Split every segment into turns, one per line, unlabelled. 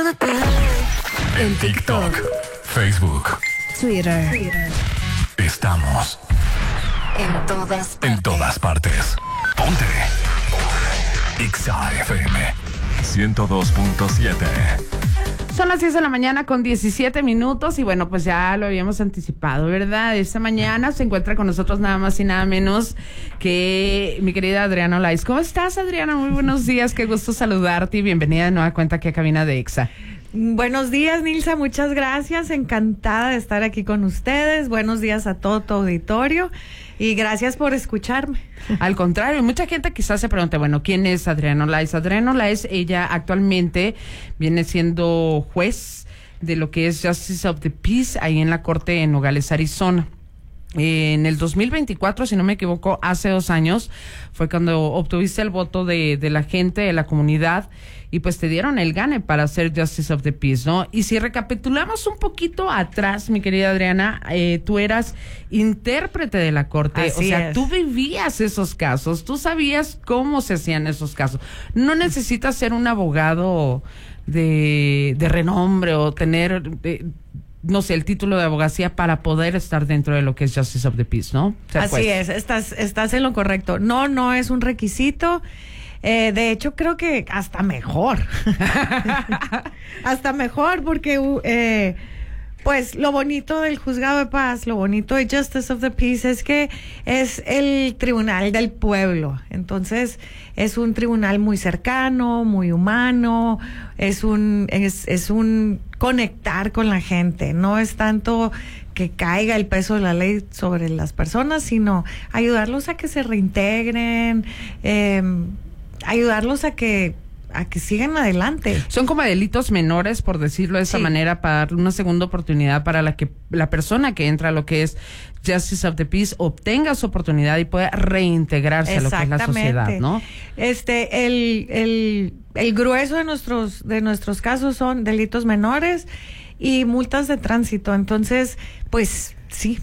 En TikTok, Facebook,
Twitter.
Estamos en todas partes. Ponte Exa FM 102.7.
Son las 10 de la mañana con 17 minutos y bueno, pues ya lo habíamos anticipado, ¿verdad? Esta mañana se encuentra con nosotros nada más y nada menos que mi querida Adriana Olaiz. ¿Cómo estás, Adriana? Muy buenos días, qué gusto saludarte y bienvenida de nueva cuenta aquí a Cabina de Exa.
Buenos días, Nilsa, muchas gracias, encantada de estar aquí con ustedes. Buenos días a todo tu auditorio y gracias por escucharme.
Al contrario, mucha gente quizás se pregunte, bueno, ¿quién es Adriana Olaiz? Adriana Olaiz, ella actualmente viene siendo juez de lo que es Justice of the Peace ahí en la Corte en Nogales, Arizona. En el 2024, si no me equivoco, hace 2 años, fue cuando obtuviste el voto de la gente, de la comunidad, y pues te dieron el gane para hacer Justice of the Peace, ¿no? Y si recapitulamos un poquito atrás, mi querida Adriana, tú eras intérprete de la corte,
Así
o sea,
es.
tú vivías esos casos, tú sabías cómo se hacían esos casos. No necesitas ser un abogado de renombre o tener... no sé, el título de abogacía para poder estar dentro de lo que es Justice of the Peace, ¿no?
Así es, estás en lo correcto. No es un requisito. De hecho, creo que hasta mejor. Hasta mejor, porque pues lo bonito del juzgado de paz, lo bonito de Justice of the Peace es que es el tribunal del pueblo. Entonces, es un tribunal muy cercano, muy humano, es un conectar con la gente. No es tanto que caiga el peso de la ley sobre las personas, sino ayudarlos a que se reintegren, ayudarlos a que sigan adelante.
Son como delitos menores, por decirlo de esa manera, para darle una segunda oportunidad para la persona que entra a lo que es Justice of the Peace obtenga su oportunidad y pueda reintegrarse a lo que es la sociedad, ¿no?
El grueso de nuestros casos son delitos menores y multas de tránsito. Entonces, pues sí.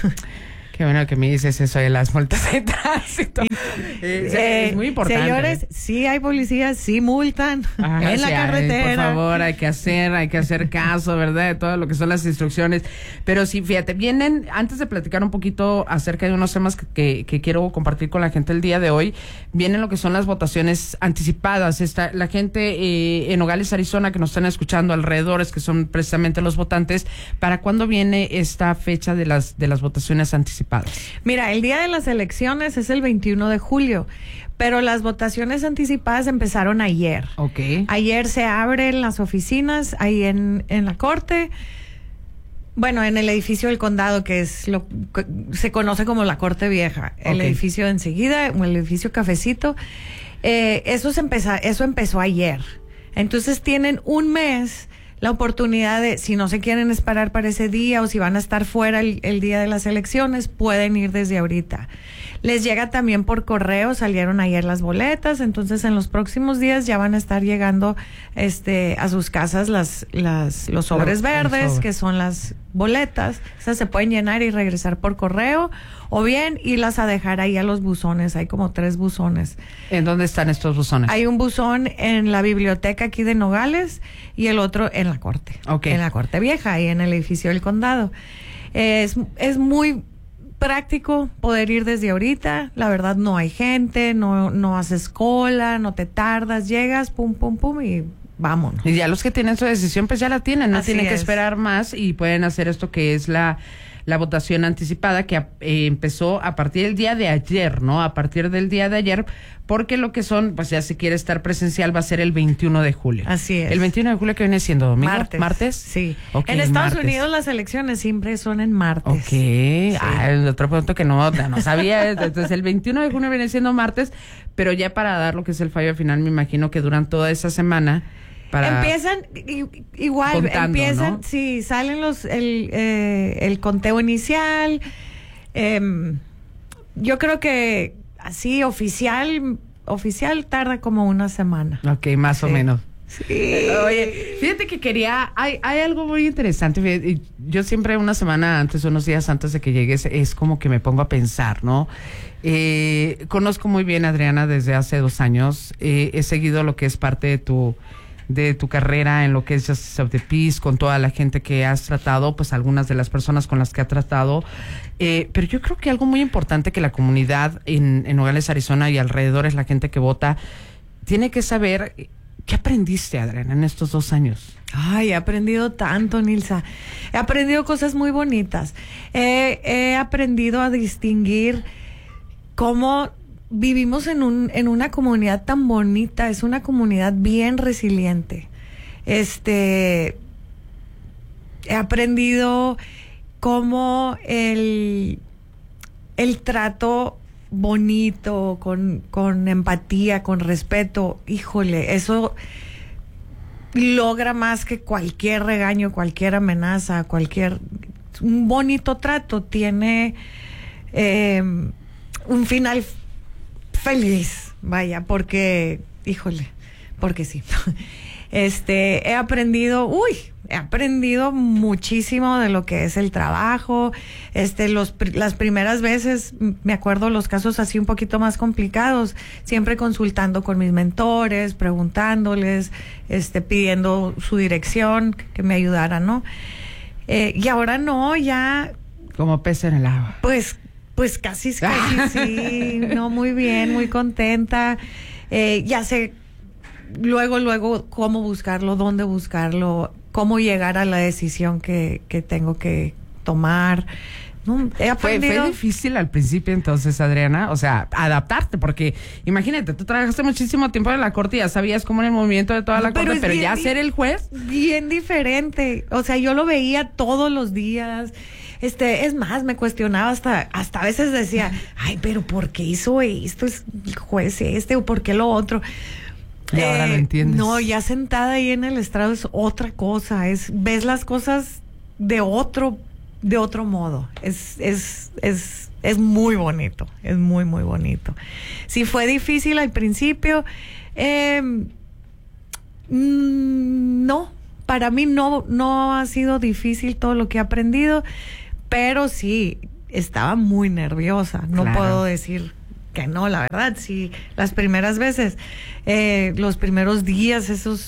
Qué bueno que me dices eso de las multas de tránsito. Es muy importante.
Señores, sí hay policías, sí multan en la carretera.
Por favor, hay que hacer caso, ¿verdad? De todo lo que son las instrucciones. Pero sí, fíjate, antes de platicar un poquito acerca de unos temas que quiero compartir con la gente el día de hoy, vienen lo que son las votaciones anticipadas. La gente en Nogales, Arizona, que nos están escuchando alrededores, que son precisamente los votantes, ¿para cuándo viene esta fecha de las votaciones anticipadas?
Mira, el día de las elecciones es el 21 de julio, pero las votaciones anticipadas empezaron ayer.
Okay.
Ayer se abren las oficinas ahí en la corte, bueno, en el edificio del condado, que es se conoce como la Corte Vieja, el edificio de enseguida, o el edificio Cafecito. Eso empezó ayer. Entonces tienen un mes la oportunidad de, si no se quieren esperar para ese día o si van a estar fuera el día de las elecciones, pueden ir desde ahorita. Les llega también por correo, salieron ayer las boletas, entonces en los próximos días ya van a estar llegando a sus casas los sobres verdes, que son las boletas. Esas se pueden llenar y regresar por correo, o bien irlas a dejar ahí a los buzones. Hay como 3 buzones.
¿En dónde están estos buzones?
Hay un buzón en la biblioteca aquí de Nogales y el otro en la corte.
Okay.
En la Corte Vieja, ahí en el edificio del condado. Es muy práctico poder ir desde ahorita. La verdad, no hay gente, no haces cola, no te tardas, llegas, pum, pum, pum y vámonos.
Y ya los que tienen su decisión, pues ya la tienen, no tienen que esperar más y pueden hacer esto que es la votación anticipada que empezó a partir del día de ayer, ¿no? A partir del día de ayer, porque lo que son, pues ya si quiere estar presencial va a ser el 21 de julio.
Así es.
El 21 de julio que viene siendo domingo.
¿Martes? Sí.
Okay,
en Estados
martes.
Unidos las elecciones siempre son en martes.
Ok. Sí. Otro punto que no sabía. Entonces el 21 de junio viene siendo martes, pero ya para dar lo que es el fallo final, me imagino que duran toda esa semana.
Empiezan igual,
contando, ¿no?
sí, salen el conteo inicial. Yo creo que así oficial tarda como una semana.
Ok, más o menos.
Sí.
Oye, fíjate que hay algo muy interesante. Fíjate, yo siempre una semana antes, unos días antes de que llegues, es como que me pongo a pensar, ¿no? Conozco muy bien a Adriana desde hace 2 años. He seguido lo que es parte de de tu carrera en lo que es Justice of the Peace, con toda la gente que has tratado, pues algunas de las personas con las que has tratado. Pero yo creo que algo muy importante que la comunidad en Nogales, Arizona y alrededor es la gente que vota, tiene que saber qué aprendiste, Adriana, en estos 2 años.
Ay, he aprendido tanto, Nilsa. He aprendido cosas muy bonitas. He aprendido a distinguir cómo vivimos en una comunidad tan bonita. Es una comunidad bien resiliente. He aprendido cómo el trato bonito, con empatía, con respeto, híjole, eso logra más que cualquier regaño, cualquier amenaza, un bonito trato tiene un final feliz, vaya, porque sí. He aprendido muchísimo de lo que es el trabajo. Las primeras veces, me acuerdo los casos así un poquito más complicados, siempre consultando con mis mentores, preguntándoles, pidiendo su dirección, que me ayudaran, ¿no? Y ahora no, ya...
Como pez en el agua.
Pues casi sí, no, muy bien, muy contenta. Ya sé luego cómo buscarlo, dónde buscarlo, cómo llegar a la decisión que tengo que tomar. No, he aprendido.
Fue difícil al principio entonces, Adriana, o sea, adaptarte, porque imagínate, tú trabajaste muchísimo tiempo en la corte y ya sabías cómo era el movimiento de toda la corte, pero ya ser el juez.
Bien diferente, o sea, yo lo veía todos los días. Es más, me cuestionaba hasta a veces decía, ay, pero ¿por qué hizo esto? Es el juez o ¿por qué lo otro?
Y ahora lo entiendes.
No, ya sentada ahí en el estrado es otra cosa, ves las cosas de otro modo. Es muy bonito, es muy, muy bonito. Sí, fue difícil al principio. No, para mí no ha sido difícil todo lo que he aprendido, pero sí, estaba muy nerviosa. No
Claro.
puedo decir que no, la verdad, sí, las primeras veces, los primeros días,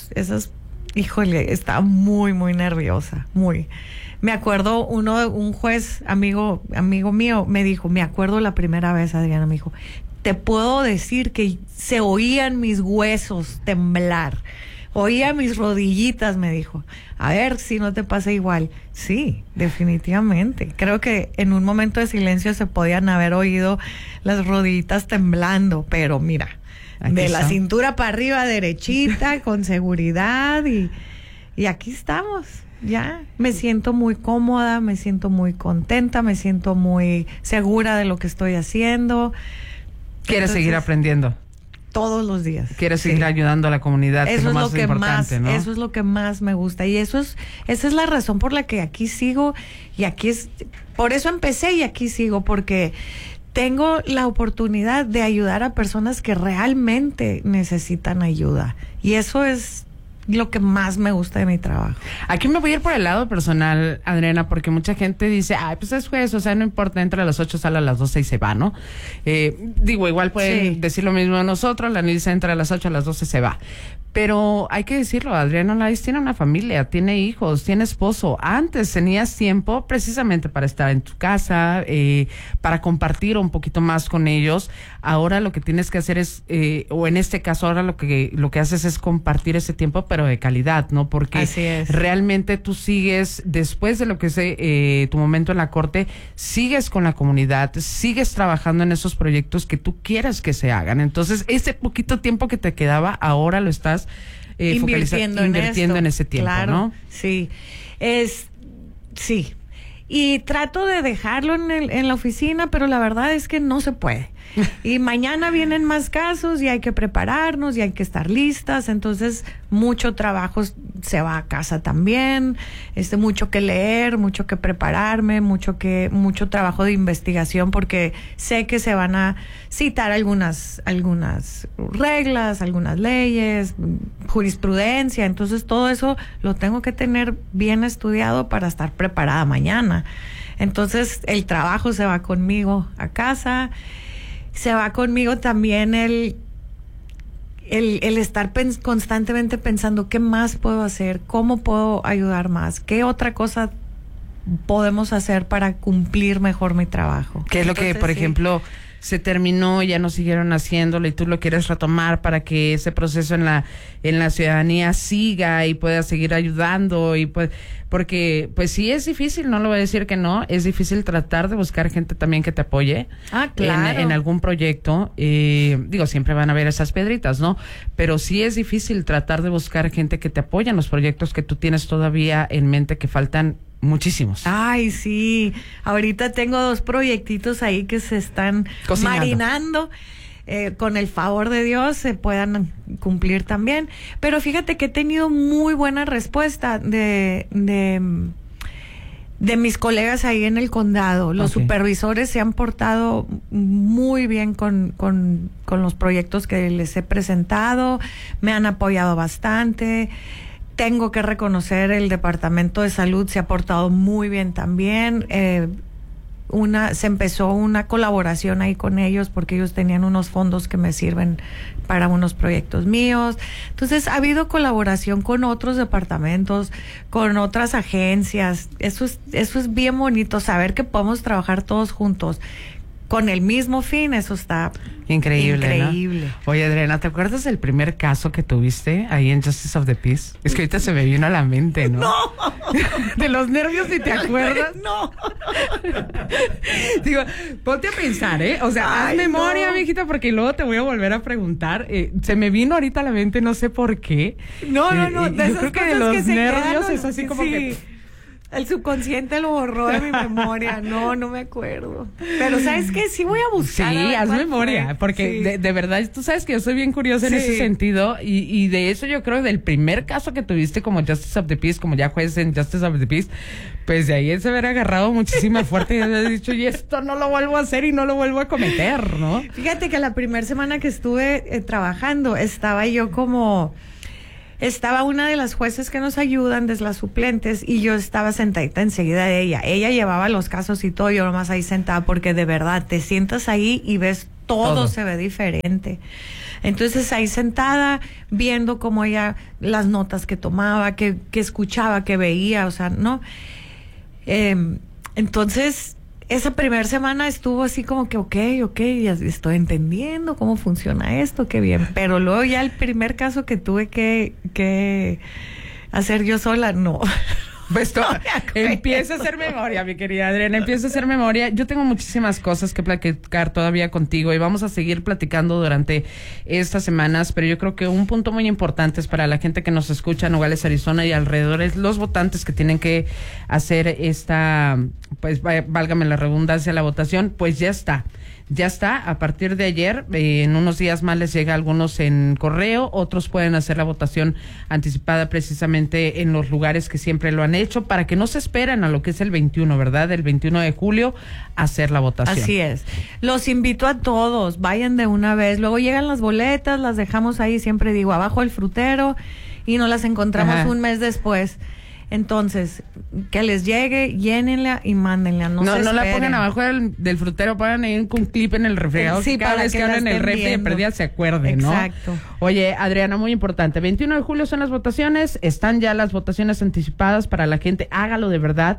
híjole, estaba muy, muy nerviosa, muy. Me acuerdo un juez, amigo mío, me dijo, me acuerdo la primera vez, Adriana, me dijo, te puedo decir que se oían mis huesos temblar, oía mis rodillitas, me dijo, a ver si no te pasa igual. Sí, definitivamente. Creo que en un momento de silencio se podían haber oído las rodillitas temblando, pero mira,
Aquí
de
está.
la cintura para arriba, derechita, con seguridad, y aquí estamos. Ya, me siento muy cómoda, me siento muy contenta, me siento muy segura de lo que estoy haciendo.
¿Quieres
Entonces,
seguir aprendiendo?
todos los días.
Quieres seguir
Sí.
ayudando a la comunidad,
Eso es
más
lo que
importante, ¿no?
eso es lo que más me gusta, y esa es la razón por la que aquí sigo, y por eso empecé y aquí sigo, porque tengo la oportunidad de ayudar a personas que realmente necesitan ayuda, y eso es lo que más me gusta de mi trabajo.
Aquí me voy a ir por el lado personal, Adriana, porque mucha gente dice, ay, pues es juez, o sea, no importa, entra a las 8, sale a las 12 y se va, ¿no? Digo, igual pueden decir lo mismo de nosotros, la Nilsa entra a las 8, a las 12 se va. Pero hay que decirlo, Adriana Lais tiene una familia, tiene hijos, tiene esposo. Antes tenías tiempo precisamente para estar en tu casa, para compartir un poquito más con ellos. Ahora lo que tienes que hacer es, o en este caso ahora lo que haces es compartir ese tiempo, pero de calidad, ¿no? Porque
Así es.
realmente tú sigues, después de lo que es tu momento en la corte, sigues con la comunidad, sigues trabajando en esos proyectos que tú quieras que se hagan. Entonces, ese poquito tiempo que te quedaba, ahora lo estás invirtiendo en ese tiempo,
claro,
¿no?
Sí, sí. Y trato de dejarlo en la oficina, pero la verdad es que no se puede. Y mañana vienen más casos y hay que prepararnos y hay que estar listas. Entonces, mucho trabajo se va a casa también. Mucho que leer, mucho que prepararme, mucho trabajo de investigación, porque sé que se van a citar algunas reglas, algunas leyes, jurisprudencia. Entonces, todo eso lo tengo que tener bien estudiado para estar preparada mañana. Entonces, el trabajo se va conmigo a casa. Se va conmigo también el el estar constantemente pensando qué más puedo hacer, cómo puedo ayudar más, qué otra cosa podemos hacer para cumplir mejor mi trabajo.
¿Qué es lo que, por ejemplo, se terminó y ya no siguieron haciéndolo y tú lo quieres retomar para que ese proceso en la ciudadanía siga y pueda seguir ayudando? Y pues, porque pues sí es difícil, no lo voy a decir que no, es difícil tratar de buscar gente también que te apoye
claro.
en algún proyecto. Digo, siempre van a haber esas piedritas, ¿no? Pero sí es difícil tratar de buscar gente que te apoye en los proyectos que tú tienes todavía en mente, que faltan muchísimos.
Ay, sí. Ahorita tengo 2 proyectitos ahí que se están marinando. Con el favor de Dios se puedan cumplir también. Pero fíjate que he tenido muy buena respuesta de mis colegas ahí en el condado. Los supervisores se han portado muy bien con los proyectos que les he presentado. Me han apoyado bastante. Tengo que reconocer, el Departamento de Salud se ha portado muy bien también. Se empezó una colaboración ahí con ellos porque ellos tenían unos fondos que me sirven para unos proyectos míos. Entonces ha habido colaboración con otros departamentos, con otras agencias. Eso es bien bonito, saber que podemos trabajar todos juntos con el mismo fin. Eso está
increíble, ¿no?
Increíble.
Oye, Adriana, ¿te acuerdas del primer caso que tuviste ahí en Justice of the Peace? Es que ahorita se me vino a la mente, ¿no?
¡No!
De los nervios, ¿y te acuerdas?
No.
Digo, ponte a pensar, ¿eh? O sea, haz memoria, mijita, porque luego te voy a volver a preguntar. Se me vino ahorita a la mente, no sé por qué.
No.
Yo creo que de los nervios es así como que...
El subconsciente lo borró de mi memoria. No me acuerdo. Pero ¿sabes qué? Sí voy a buscar.
Sí, haz memoria, porque sí. De verdad, tú sabes que yo soy bien curiosa en ese sentido, y de eso yo creo, del primer caso que tuviste como Justice of the Peace, como ya juez en Justice of the Peace, pues de ahí él se hubiera agarrado muchísima fuerte y había dicho, y esto no lo vuelvo a hacer y no lo vuelvo a cometer, ¿no?
Fíjate que la primera semana que estuve trabajando, estaba una de las jueces que nos ayudan, desde las suplentes, y yo estaba sentadita enseguida de ella. Ella llevaba los casos y todo, yo nomás ahí sentada, porque de verdad te sientas ahí y ves todo se ve diferente. Entonces ahí sentada, viendo cómo ella, las notas que tomaba, que escuchaba, que veía, o sea, ¿no? Entonces, esa primera semana estuvo así como que, ok, ya estoy entendiendo cómo funciona esto, qué bien. Pero luego ya el primer caso que tuve que hacer yo sola, no.
Pues empieza a hacer memoria, mi querida Adriana, empieza a hacer memoria. Yo tengo muchísimas cosas que platicar todavía contigo y vamos a seguir platicando durante estas semanas, pero yo creo que un punto muy importante es para la gente que nos escucha en Nogales, Arizona y alrededores, los votantes que tienen que hacer esta, pues válgame la redundancia, la votación, pues ya está. A partir de ayer, en unos días más les llega a algunos en correo, otros pueden hacer la votación anticipada precisamente en los lugares que siempre lo han hecho, para que no se esperen a lo que es el 21, ¿verdad? El 21 de julio, hacer la votación.
Así es. Los invito a todos, vayan de una vez. Luego llegan las boletas, las dejamos ahí, siempre digo, abajo del frutero, y nos las encontramos un mes después. Entonces, que les llegue, llénenla y mándenla. No la
pongan abajo del frutero, pongan ahí un clip en el refrigerador, cada vez que abren el refri de perdida se acuerden, ¿no?
Exacto.
Oye, Adriana, muy importante, 21 de julio son las votaciones, están ya las votaciones anticipadas para la gente, hágalo de verdad.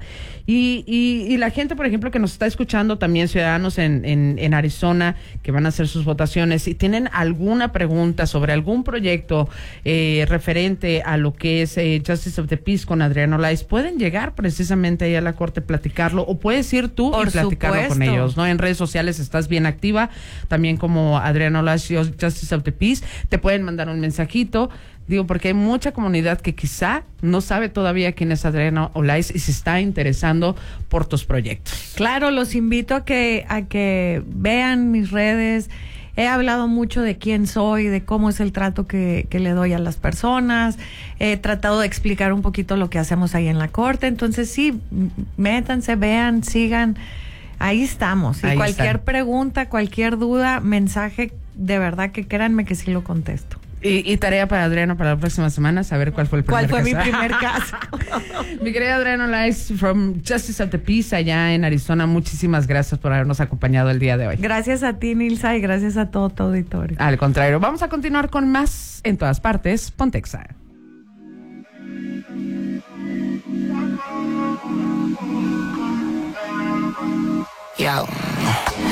Y la gente, por ejemplo, que nos está escuchando, también ciudadanos en Arizona, que van a hacer sus votaciones, si tienen alguna pregunta sobre algún proyecto referente a lo que es Justice of the Peace con Adriana Olais, pueden llegar precisamente ahí a la corte, platicarlo, o puedes ir tú y platicarlo con ellos, ¿no? En redes sociales estás bien activa, también como Adriana Olais, Justice of the Peace, te pueden mandar un mensajito, digo, porque hay mucha comunidad que quizá no sabe todavía quién es Adriana Olais y se está interesando por tus proyectos.
Claro, los invito a que vean mis redes. He hablado mucho de quién soy, de cómo es el trato que le doy a las personas. He tratado de explicar un poquito lo que hacemos ahí en la corte. Entonces, sí, métanse, vean, sigan. Ahí estamos. Y cualquier pregunta, cualquier duda, mensaje, de verdad que créanme que sí lo contesto.
Y tarea para Adriano para la próxima semana, saber cuál fue el primer
¿Cuál fue
caso.
mi primer caso?
Mi querida Adriano Lais, from Justice of the Peace, allá en Arizona, muchísimas gracias por habernos acompañado el día de hoy.
Gracias a ti, Nilsa, y gracias a todo tu auditorio.
Al contrario, vamos a continuar con más en todas partes. Ponte Exa.
Yo.